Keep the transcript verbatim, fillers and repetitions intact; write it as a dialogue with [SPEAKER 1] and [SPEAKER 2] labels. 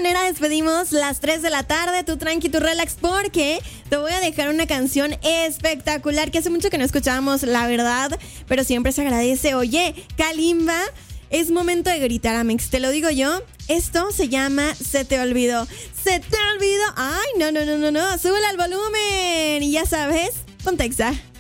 [SPEAKER 1] manera despedimos las tres de la tarde, tú tranqui, tú relax, porque te voy a dejar una canción espectacular que hace mucho que no escuchábamos, la verdad, pero siempre se agradece. Oye, Kalimba, es momento de gritar, Amex, te lo digo yo. Esto se llama Se te olvidó. Se te olvidó. Ay, no, no, no, no, no. Súbele al volumen. Y ya sabes, ponte Exa.